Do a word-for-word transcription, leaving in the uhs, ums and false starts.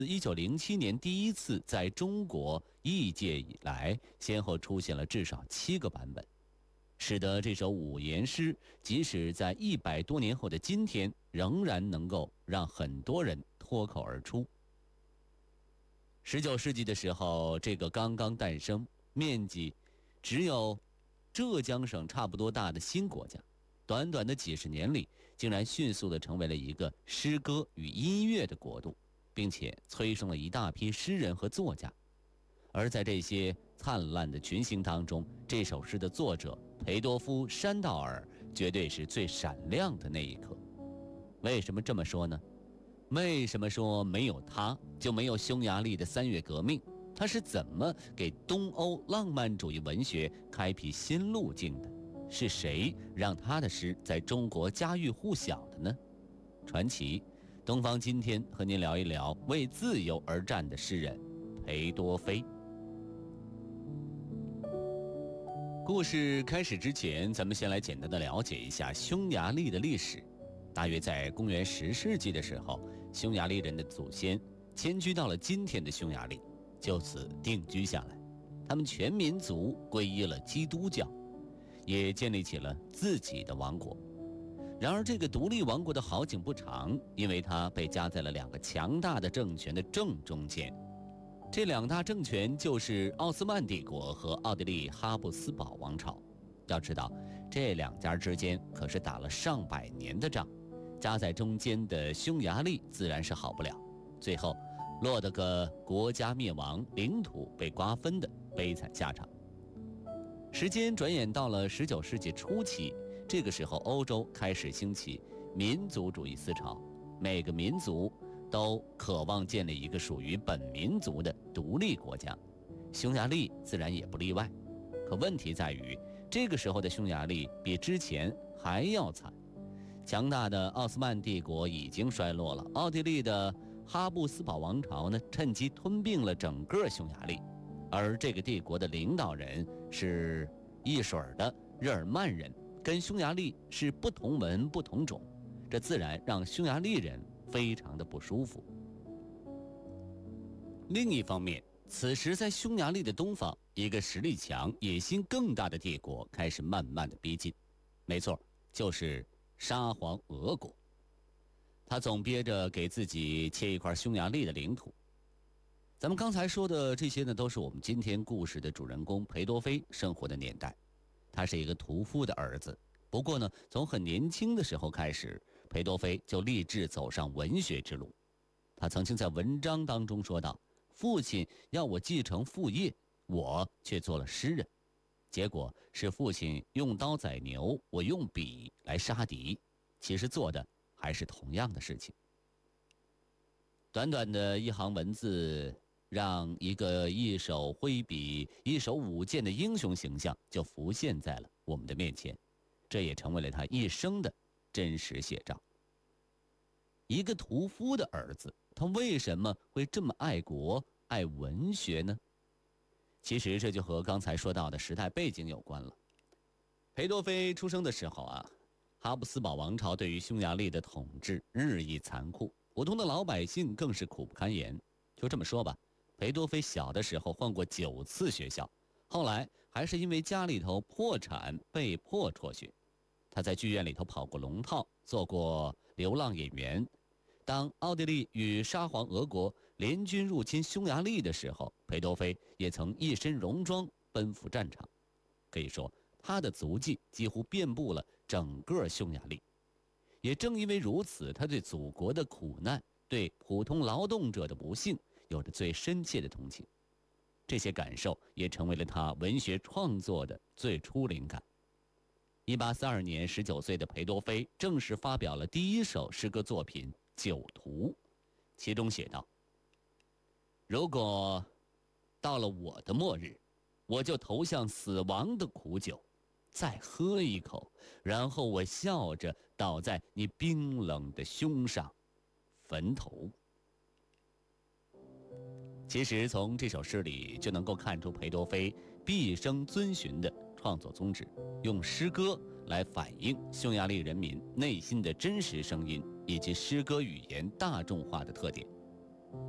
自一九零七年第一次在中国译介以来，先后出现了至少七个版本，使得这首五言诗即使在一百多年后的今天，仍然能够让很多人脱口而出。十九世纪的时候，这个刚刚诞生、面积只有浙江省差不多大的新国家，短短的几十年里，竟然迅速地成为了一个诗歌与音乐的国度，并且催生了一大批诗人和作家。而在这些灿烂的群星当中，这首诗的作者裴多夫·山道尔绝对是最闪亮的那一颗。为什么这么说呢？为什么说没有他就没有匈牙利的三月革命？他是怎么给东欧浪漫主义文学开辟新路径的？是谁让他的诗在中国家喻户晓的呢？传奇东方今天和您聊一聊为自由而战的诗人裴多菲。故事开始之前，咱们先来简单的了解一下匈牙利的历史。大约在公元十世纪的时候，匈牙利人的祖先迁居到了今天的匈牙利，就此定居下来。他们全民族皈依了基督教，也建立起了自己的王国。然而这个独立王国的好景不长，因为它被夹在了两个强大的政权的正中间。这两大政权就是奥斯曼帝国和奥地利哈布斯堡王朝。要知道，这两家之间可是打了上百年的仗，夹在中间的匈牙利自然是好不了，最后落得个国家灭亡、领土被瓜分的悲惨下场。时间转眼到了十九世纪初期，这个时候欧洲开始兴起民族主义思潮，每个民族都渴望建立一个属于本民族的独立国家，匈牙利自然也不例外。可问题在于，这个时候的匈牙利比之前还要惨。强大的奥斯曼帝国已经衰落了，奥地利的哈布斯堡王朝呢，趁机吞并了整个匈牙利，而这个帝国的领导人是一水儿的日耳曼人，跟匈牙利是不同文不同种，这自然让匈牙利人非常的不舒服。另一方面，此时在匈牙利的东方，一个实力强、野心更大的帝国开始慢慢的逼近。没错，就是沙皇俄国。他总憋着给自己切一块匈牙利的领土。咱们刚才说的这些呢，都是我们今天故事的主人公裴多菲生活的年代。他是一个屠夫的儿子，不过呢，从很年轻的时候开始，裴多菲就立志走上文学之路。他曾经在文章当中说道，父亲要我继承父业，我却做了诗人。结果是父亲用刀宰牛，我用笔来杀敌，其实做的还是同样的事情。短短的一行文字，让一个一手挥笔、一手舞剑的英雄形象就浮现在了我们的面前，这也成为了他一生的真实写照。一个屠夫的儿子，他为什么会这么爱国、爱文学呢？其实这就和刚才说到的时代背景有关了。裴多菲出生的时候啊，哈布斯堡王朝对于匈牙利的统治日益残酷，普通的老百姓更是苦不堪言。就这么说吧，裴多菲小的时候换过九次学校，后来还是因为家里头破产被迫辍学。他在剧院里头跑过龙套，做过流浪演员。当奥地利与沙皇俄国联军入侵匈牙利的时候，裴多菲也曾一身戎装奔赴战场。可以说，他的足迹几乎遍布了整个匈牙利。也正因为如此，他对祖国的苦难，对普通劳动者的不幸，有着最深切的同情。这些感受也成为了他文学创作的最初灵感。一八四二年，十九岁的裴多菲正式发表了第一首诗歌作品《酒徒》，其中写道：如果到了我的末日，我就投向死亡的苦酒，再喝一口，然后我笑着倒在你冰冷的胸上，坟头。其实从这首诗里就能够看出裴多菲毕生遵循的创作宗旨，用诗歌来反映匈牙利人民内心的真实声音，以及诗歌语言大众化的特点。